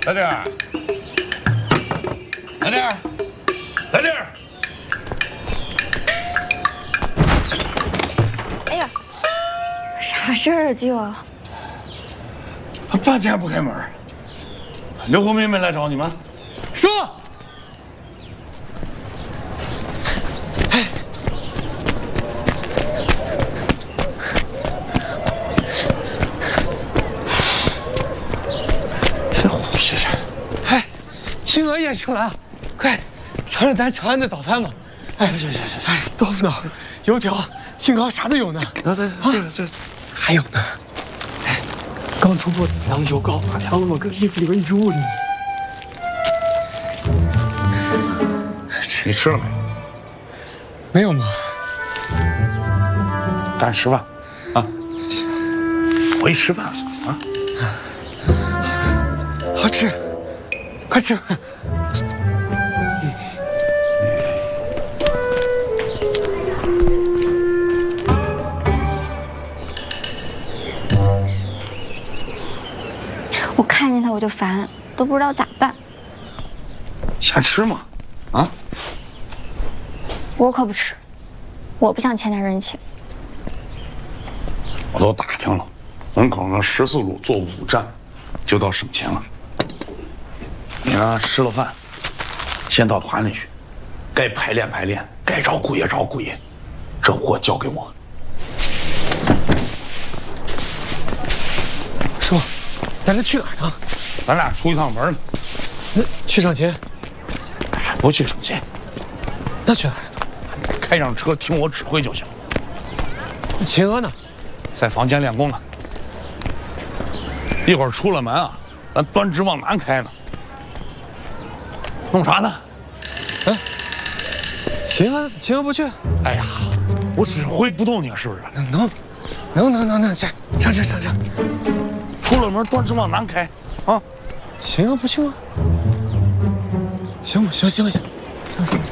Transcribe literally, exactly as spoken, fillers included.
来点儿，来点儿，来点儿。 哎呀，啥事儿啊，舅？ 半天不开门，刘红梅没来找你吗？ 说。哎。这胡实。哎，青娥也醒了，快尝尝咱长安的早餐吧。哎，行行行，哎，豆腐脑、油条、青糕啥都有呢。 得得，这个这还有呢。哎，刚出锅的羊油糕，把条子往搁衣服里边一捂呢。 你吃了没？ 没有吗？ 赶紧吃饭，啊！回去吃饭啊！ 好吃，快吃。 我看见他我就烦，都不知道咋办。 先吃嘛，啊！ 我可不吃，我不想欠他人情。 我都打听了，门口那十四路坐五站，就到省钱了。你呢，吃了饭，先到团里去，该排练排练，该找顾爷找顾爷，这活交给我。 叔，咱这去哪儿呢？ 咱俩出一趟门呢。 那去省钱？ 不去省钱， 那去哪儿呢？ 开上车听我指挥就行。 秦娥呢？ 在房间练功呢。一会儿出了门啊，咱端直往南开呢。弄啥呢？ 哎，秦娥，秦娥不去？ 哎呀，我指挥不动你，是不是？ 能能能能能能，下上上上上。 出了门端直往南开，啊！ 秦娥不去吗？行吧，行行行行行行。